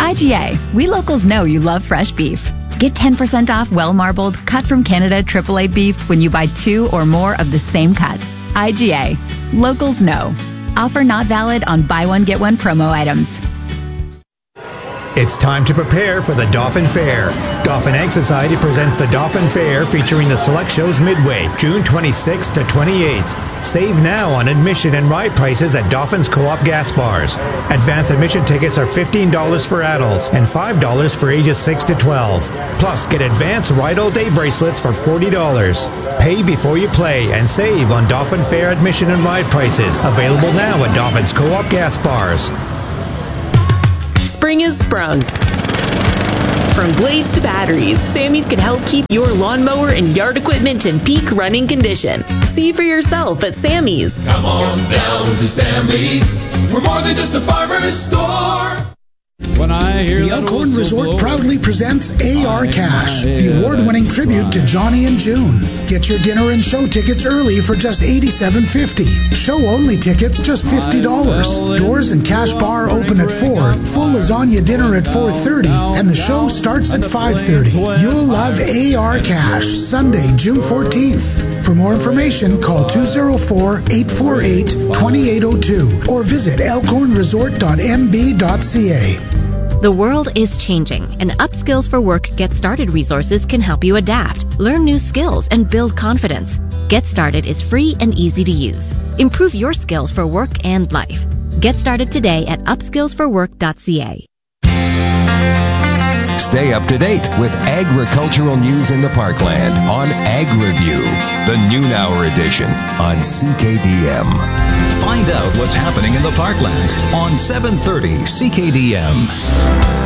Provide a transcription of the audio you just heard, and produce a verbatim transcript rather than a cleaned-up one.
I G A, we locals know you love fresh beef. Get ten percent off well-marbled, cut from Canada triple A beef when you buy two or more of the same cut. I G A, locals know. Offer not valid on buy one, get one promo items. It's time to prepare for the Dauphin Fair. Dauphin Egg Society presents the Dauphin Fair featuring the select shows midway, June twenty-sixth to twenty-eighth. Save now on admission and ride prices at Dauphin's Co-op gas bars. Advance admission tickets are fifteen dollars for adults and five dollars for ages six to twelve. Plus, get advanced ride all day bracelets for forty dollars. Pay before you play and save on Dauphin Fair admission and ride prices. Available now at Dauphin's Co-op gas bars. Spring is sprung. From blades to batteries, Sammy's can help keep your lawnmower and yard equipment in peak running condition. See for yourself at Sammy's. Come on down to Sammy's. We're more than just a farmer's store. When I hear the Elkhorn Resort blow, proudly presents A R Cash, the award-winning tribute to Johnny and June. Get your dinner and show tickets early for just eighty-seven fifty. Show-only tickets just fifty dollars. Doors and cash bar open at four, full lasagna dinner at four thirty, and the show starts at five thirty. You'll love A R Cash, Sunday, June fourteenth. For more information, call two oh four, eight four eight, two eight oh two or visit elkhorn resort dot m b dot c a. The world is changing, and Upskills for Work Get Started resources can help you adapt, learn new skills, and build confidence. Get Started is free and easy to use. Improve your skills for work and life. Get started today at upskills for work dot c a. Stay up to date with agricultural news in the Parkland on Ag Review, the noon hour edition on C K D M. Find out what's happening in the Parkland on seven thirty C K D M.